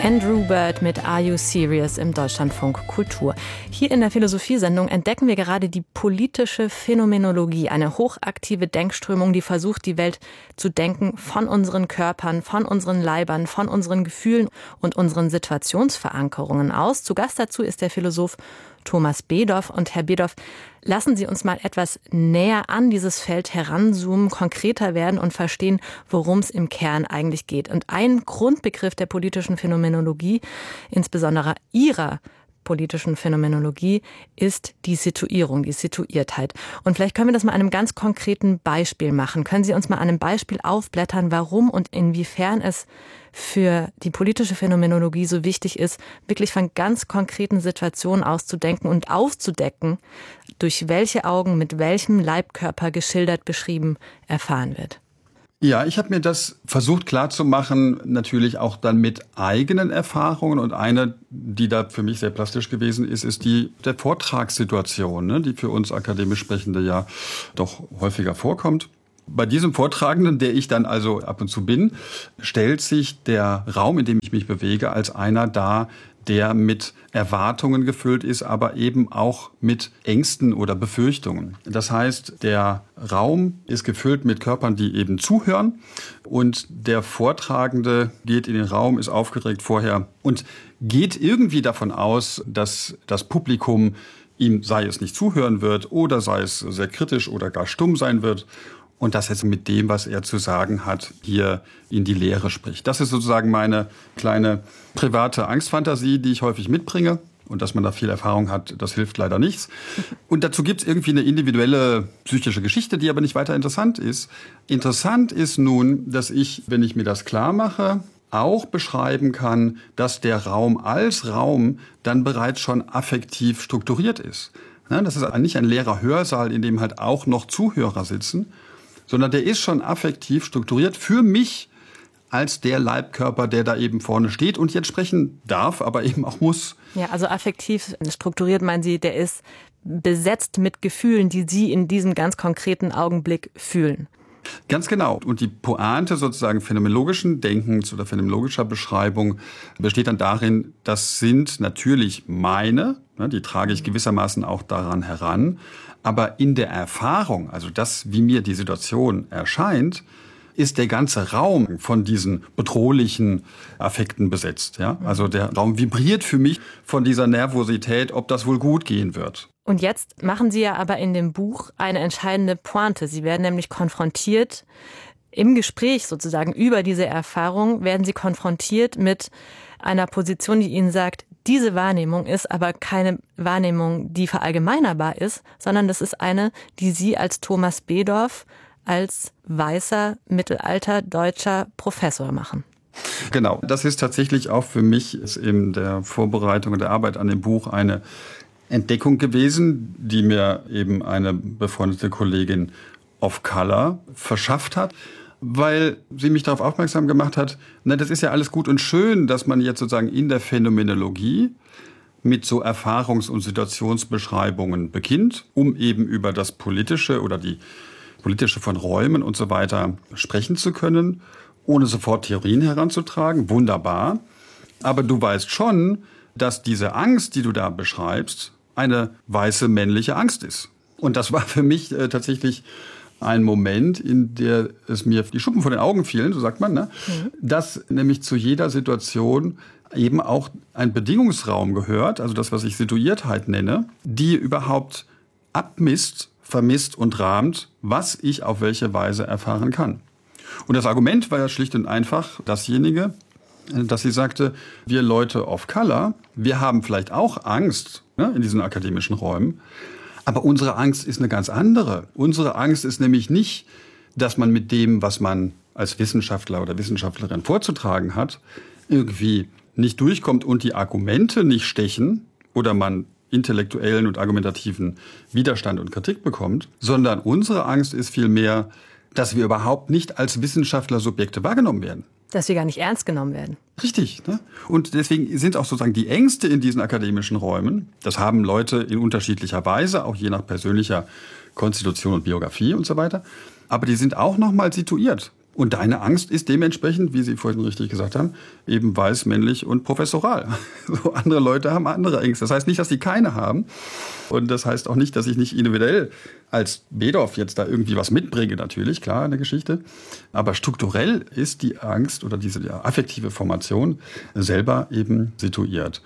Andrew Bird mit Are You Serious im Deutschlandfunk Kultur. Hier in der Philosophiesendung entdecken wir gerade die politische Phänomenologie, eine hochaktive Denkströmung, die versucht, die Welt zu denken von unseren Körpern, von unseren Leibern, von unseren Gefühlen und unseren Situationsverankerungen aus. Zu Gast dazu ist der Philosoph Thomas Bedoff. Und Herr Bedoff, lassen Sie uns mal etwas näher an dieses Feld heranzoomen, konkreter werden und verstehen, worum es im Kern eigentlich geht. Und ein Grundbegriff der politischen Phänomenologie, insbesondere Ihrer politischen Phänomenologie, ist die Situierung, die Situiertheit. Und vielleicht können wir das mal an einem ganz konkreten Beispiel machen. Können Sie uns mal an einem Beispiel aufblättern, warum und inwiefern es für die politische Phänomenologie so wichtig ist, wirklich von ganz konkreten Situationen auszudenken und aufzudecken, durch welche Augen mit welchem Leibkörper geschildert, beschrieben, erfahren wird? Ja, ich habe mir das versucht klarzumachen, natürlich auch dann mit eigenen Erfahrungen. Und eine, die da für mich sehr plastisch gewesen ist, ist die der Vortragssituation, ne, die für uns akademisch Sprechende ja doch häufiger vorkommt. Bei diesem Vortragenden, der ich dann also ab und zu bin, stellt sich der Raum, in dem ich mich bewege, als einer dar, der mit Erwartungen gefüllt ist, aber eben auch mit Ängsten oder Befürchtungen. Das heißt, der Raum ist gefüllt mit Körpern, die eben zuhören, und der Vortragende geht in den Raum, ist aufgeregt vorher und geht irgendwie davon aus, dass das Publikum ihm, sei es nicht zuhören wird oder sei es sehr kritisch oder gar stumm sein wird, und das jetzt mit dem, was er zu sagen hat, hier in die Leere spricht. Das ist sozusagen meine kleine private Angstfantasie, die ich häufig mitbringe. Und dass man da viel Erfahrung hat, das hilft leider nichts. Und dazu gibt es irgendwie eine individuelle psychische Geschichte, die aber nicht weiter interessant ist. Interessant ist nun, dass ich, wenn ich mir das klar mache, auch beschreiben kann, dass der Raum als Raum dann bereits schon affektiv strukturiert ist. Das ist nicht ein leerer Hörsaal, in dem halt auch noch Zuhörer sitzen, sondern der ist schon affektiv strukturiert für mich als der Leibkörper, der da eben vorne steht und jetzt sprechen darf, aber eben auch muss. Ja, also affektiv strukturiert, meinen Sie, der ist besetzt mit Gefühlen, die Sie in diesem ganz konkreten Augenblick fühlen. Ganz genau. Und die Pointe sozusagen phänomenologischen Denkens oder phänomenologischer Beschreibung besteht dann darin, das sind natürlich meine, die trage ich gewissermaßen auch daran heran, aber in der Erfahrung, also das, wie mir die Situation erscheint, ist der ganze Raum von diesen bedrohlichen Affekten besetzt. Ja? Also der Raum vibriert für mich von dieser Nervosität, ob das wohl gut gehen wird. Und jetzt machen Sie ja aber in dem Buch eine entscheidende Pointe. Sie werden nämlich konfrontiert, im Gespräch sozusagen über diese Erfahrung, werden Sie konfrontiert mit einer Position, die Ihnen sagt, diese Wahrnehmung ist aber keine Wahrnehmung, die verallgemeinerbar ist, sondern das ist eine, die Sie als Thomas Bedoff, als weißer, mittelalter deutscher Professor machen. Genau, das ist tatsächlich auch für mich in der Vorbereitung und der Arbeit an dem Buch eine Entdeckung gewesen, die mir eben eine befreundete Kollegin of Color verschafft hat, weil sie mich darauf aufmerksam gemacht hat, das ist ja alles gut und schön, dass man jetzt sozusagen in der Phänomenologie mit so Erfahrungs- und Situationsbeschreibungen beginnt, um eben über das Politische oder die Politische von Räumen und so weiter sprechen zu können, ohne sofort Theorien heranzutragen. Wunderbar. Aber du weißt schon, dass diese Angst, die du da beschreibst, eine weiße männliche Angst ist. Und das war für mich tatsächlich ein Moment, in der es mir die Schuppen von den Augen fielen, so sagt man, ne? Dass nämlich zu jeder Situation eben auch ein Bedingungsraum gehört, also das, was ich Situiertheit nenne, die überhaupt abmisst, vermisst und rahmt, was ich auf welche Weise erfahren kann. Und das Argument war ja schlicht und einfach dasjenige, dass sie sagte, wir Leute of Color, wir haben vielleicht auch Angst, ne, in diesen akademischen Räumen, aber unsere Angst ist eine ganz andere. Unsere Angst ist nämlich nicht, dass man mit dem, was man als Wissenschaftler oder Wissenschaftlerin vorzutragen hat, irgendwie nicht durchkommt und die Argumente nicht stechen oder man intellektuellen und argumentativen Widerstand und Kritik bekommt, sondern unsere Angst ist vielmehr, dass wir überhaupt nicht als Wissenschaftler Subjekte wahrgenommen werden. Dass wir gar nicht ernst genommen werden. Richtig. Ne? Und deswegen sind auch sozusagen die Ängste in diesen akademischen Räumen, das haben Leute in unterschiedlicher Weise, auch je nach persönlicher Konstitution und Biografie und so weiter, aber die sind auch nochmal situiert. Und deine Angst ist dementsprechend, wie Sie vorhin richtig gesagt haben, eben weiß, männlich und professoral. So, andere Leute haben andere Ängste. Das heißt nicht, dass sie keine haben. Und das heißt auch nicht, dass ich nicht individuell als Bedoff jetzt da irgendwie was mitbringe, natürlich, klar, in der Geschichte. Aber strukturell ist die Angst oder diese affektive Formation selber eben situiert.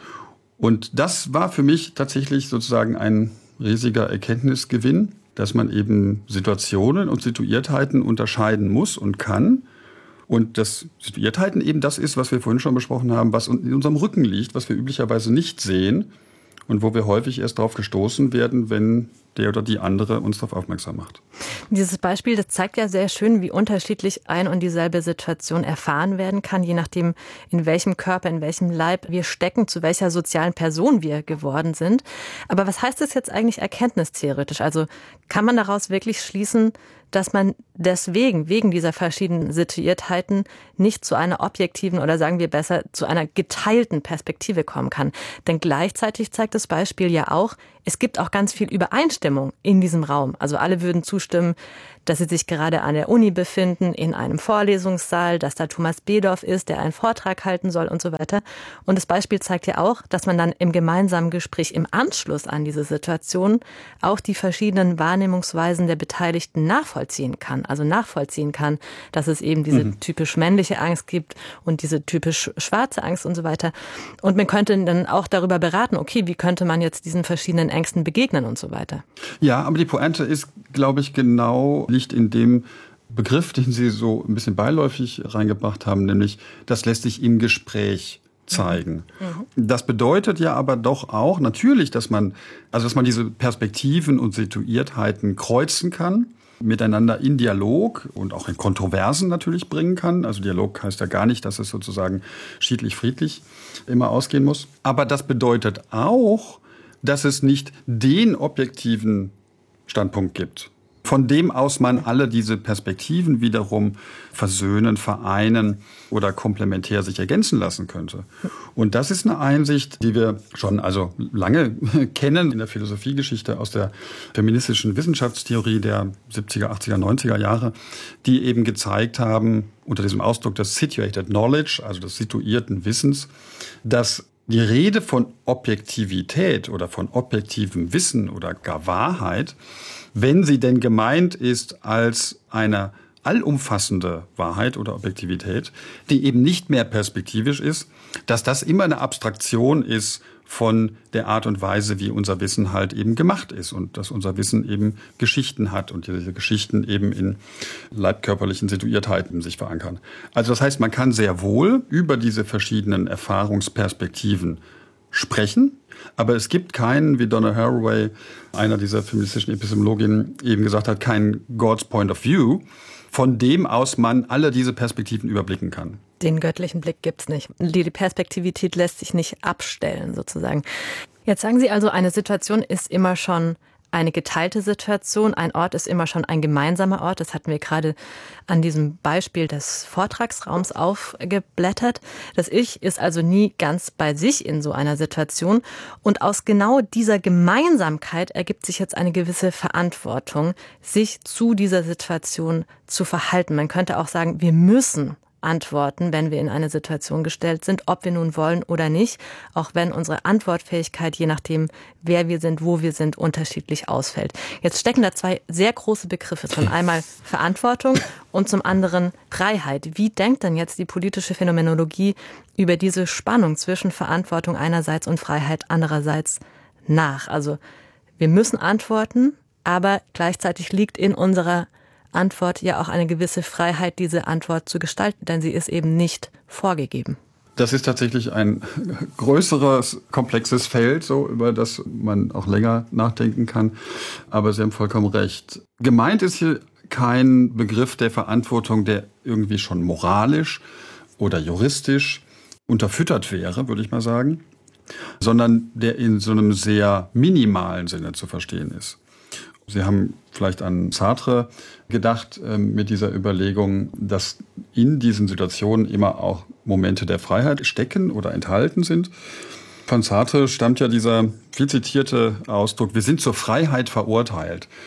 Und das war für mich tatsächlich sozusagen ein riesiger Erkenntnisgewinn, dass man eben Situationen und Situiertheiten unterscheiden muss und kann. Und dass Situiertheiten eben das ist, was wir vorhin schon besprochen haben, was in unserem Rücken liegt, was wir üblicherweise nicht sehen und wo wir häufig erst darauf gestoßen werden, wenn der oder die andere uns darauf aufmerksam macht. Dieses Beispiel, das zeigt ja sehr schön, wie unterschiedlich ein und dieselbe Situation erfahren werden kann, je nachdem, in welchem Körper, in welchem Leib wir stecken, zu welcher sozialen Person wir geworden sind. Aber was heißt das jetzt eigentlich erkenntnistheoretisch? Also kann man daraus wirklich schließen, dass man deswegen, wegen dieser verschiedenen Situiertheiten, nicht zu einer objektiven oder sagen wir besser, zu einer geteilten Perspektive kommen kann? Denn gleichzeitig zeigt das Beispiel ja auch, es gibt auch ganz viel Übereinstimmung in diesem Raum. Also alle würden zustimmen, dass sie sich gerade an der Uni befinden, in einem Vorlesungssaal, dass da Thomas Bedoff ist, der einen Vortrag halten soll und so weiter. Und das Beispiel zeigt ja auch, dass man dann im gemeinsamen Gespräch im Anschluss an diese Situation auch die verschiedenen Wahrnehmungsweisen der Beteiligten nachvollziehen kann. Also nachvollziehen kann, dass es eben diese typisch männliche Angst gibt und diese typisch schwarze Angst und so weiter. Und man könnte dann auch darüber beraten, okay, wie könnte man jetzt diesen verschiedenen Ängsten begegnen und so weiter. Ja, aber die Pointe ist, glaube ich, genau liegt in dem Begriff, den Sie so ein bisschen beiläufig reingebracht haben, nämlich das lässt sich im Gespräch zeigen. Das bedeutet ja aber doch auch natürlich, dass man diese Perspektiven und Situiertheiten kreuzen kann, miteinander in Dialog und auch in Kontroversen natürlich bringen kann. Also Dialog heißt ja gar nicht, dass es sozusagen schiedlich-friedlich immer ausgehen muss. Aber das bedeutet auch, dass es nicht den objektiven Standpunkt gibt, von dem aus man alle diese Perspektiven wiederum versöhnen, vereinen oder komplementär sich ergänzen lassen könnte. Und das ist eine Einsicht, die wir schon lange kennen in der Philosophiegeschichte aus der feministischen Wissenschaftstheorie der 70er, 80er, 90er Jahre, die eben gezeigt haben, unter diesem Ausdruck des Situated Knowledge, also des situierten Wissens, dass die Rede von Objektivität oder von objektivem Wissen oder gar Wahrheit, wenn sie denn gemeint ist als eine allumfassende Wahrheit oder Objektivität, die eben nicht mehr perspektivisch ist, dass das immer eine Abstraktion ist von der Art und Weise, wie unser Wissen halt eben gemacht ist und dass unser Wissen eben Geschichten hat und diese Geschichten eben in leibkörperlichen Situiertheiten sich verankern. Also das heißt, man kann sehr wohl über diese verschiedenen Erfahrungsperspektiven sprechen, aber es gibt keinen, wie Donna Haraway, einer dieser feministischen Epistemologinnen, eben gesagt hat, keinen God's Point of View, von dem aus man alle diese Perspektiven überblicken kann. Den göttlichen Blick gibt's nicht. Die Perspektivität lässt sich nicht abstellen, sozusagen. Jetzt sagen Sie also, eine Situation ist immer schon eine geteilte Situation. Ein Ort ist immer schon ein gemeinsamer Ort. Das hatten wir gerade an diesem Beispiel des Vortragsraums aufgeblättert. Das Ich ist also nie ganz bei sich in so einer Situation. Und aus genau dieser Gemeinsamkeit ergibt sich jetzt eine gewisse Verantwortung, sich zu dieser Situation zu verhalten. Man könnte auch sagen, wir müssen antworten, wenn wir in eine Situation gestellt sind, ob wir nun wollen oder nicht, auch wenn unsere Antwortfähigkeit, je nachdem, wer wir sind, wo wir sind, unterschiedlich ausfällt. Jetzt stecken da zwei sehr große Begriffe drin. Einmal Verantwortung und zum anderen Freiheit. Wie denkt denn jetzt die politische Phänomenologie über diese Spannung zwischen Verantwortung einerseits und Freiheit andererseits nach? Also wir müssen antworten, aber gleichzeitig liegt in unserer Antwort ja auch eine gewisse Freiheit, diese Antwort zu gestalten, denn sie ist eben nicht vorgegeben. Das ist tatsächlich ein größeres, komplexes Feld, so über das man auch länger nachdenken kann. Aber Sie haben vollkommen recht. Gemeint ist hier kein Begriff der Verantwortung, der irgendwie schon moralisch oder juristisch unterfüttert wäre, würde ich mal sagen, sondern der in so einem sehr minimalen Sinne zu verstehen ist. Sie haben vielleicht an Sartre gedacht mit dieser Überlegung, dass in diesen Situationen immer auch Momente der Freiheit stecken oder enthalten sind. Von Sartre stammt ja dieser viel zitierte Ausdruck, wir sind zur Freiheit verurteilt.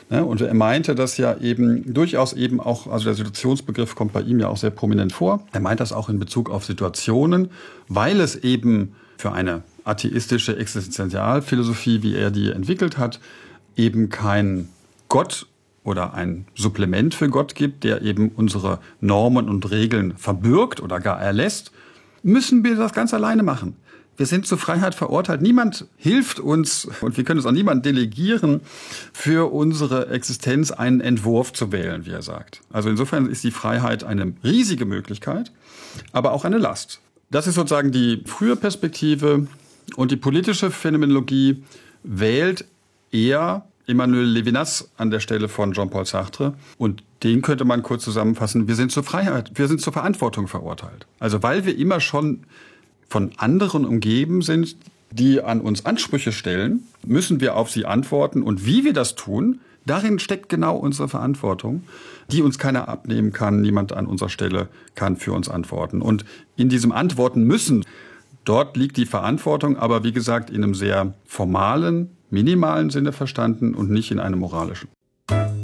Und er meinte das ja eben durchaus eben auch, also der Situationsbegriff kommt bei ihm ja auch sehr prominent vor. Er meint das auch in Bezug auf Situationen, weil es eben für eine atheistische Existenzialphilosophie, wie er die entwickelt hat, eben kein Gott oder ein Supplement für Gott gibt, der eben unsere Normen und Regeln verbürgt oder gar erlässt, müssen wir das ganz alleine machen. Wir sind zur Freiheit verurteilt. Niemand hilft uns und wir können es an niemanden delegieren, für unsere Existenz einen Entwurf zu wählen, wie er sagt. Also insofern ist die Freiheit eine riesige Möglichkeit, aber auch eine Last. Das ist sozusagen die frühe Perspektive und die politische Phänomenologie wählt eher Emmanuel Levinas an der Stelle von Jean-Paul Sartre. Und den könnte man kurz zusammenfassen, wir sind zur Freiheit, wir sind zur Verantwortung verurteilt. Also weil wir immer schon von anderen umgeben sind, die an uns Ansprüche stellen, müssen wir auf sie antworten. Und wie wir das tun, darin steckt genau unsere Verantwortung, die uns keiner abnehmen kann, niemand an unserer Stelle kann für uns antworten. Und in diesem Antworten müssen, dort liegt die Verantwortung, aber wie gesagt in einem sehr formalen, minimalen Sinne verstanden und nicht in einem moralischen.